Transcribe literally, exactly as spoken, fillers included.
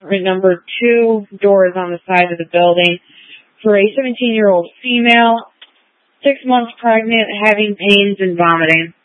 Number two, doors on the side of the building for a seventeen-year-old female, six months pregnant, having pains and vomiting.